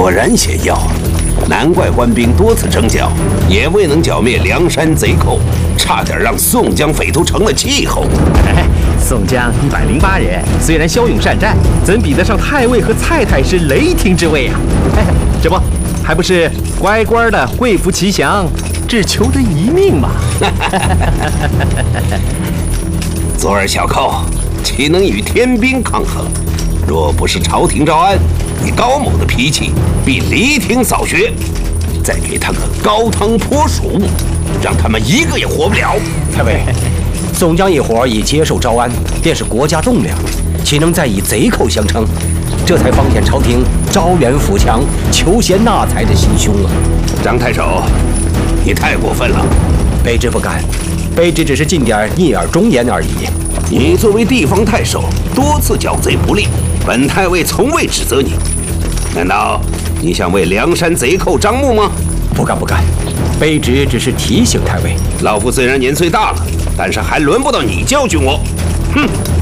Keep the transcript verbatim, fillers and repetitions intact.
果然险要，难怪官兵多次征剿，也未能剿灭梁山贼寇，差点让宋江匪徒成了气候。 哎，宋江一百零八人，虽然骁勇善战，怎比得上太尉和蔡太师雷霆之威啊？哎，这不，还不是乖乖的惠服齐降，只求得一命嘛。 昨儿小寇岂能与天兵抗衡？若不是朝廷招安，以高某的脾气，必离庭扫穴，再给他个高汤泼蜀，让他们一个也活不了。 太尉，宋江一伙已接受招安，便是国家栋梁，岂能再以贼寇相称？这才方显朝廷招远抚强、求贤纳才的心胸啊！ 张太守，你太过分了。 卑职不敢，卑职只是尽点逆耳忠言而已。 你作为地方太守，多次剿贼不利，本太尉从未指责你。难道你想为梁山贼寇张目吗？ 不敢不敢，卑职只是提醒太尉。 老夫虽然年岁大了，但是还轮不到你教训我。哼！